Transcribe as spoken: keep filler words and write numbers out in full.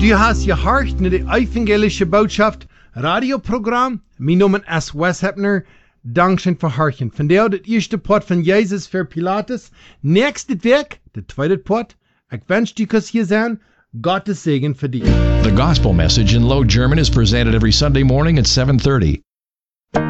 Du hast gehorcht naar de evangelische boodschap radioprogram. Mijn naam is Wes Hepner. Dankzij voor hartjen. Vandaag het eerste pot van Jezus voor Pilatus. Nächste week de tweede pot. Ik wens je kus je zijn. God de zegen voor die. The gospel message in Low German is presented every Sunday morning at seven thirty.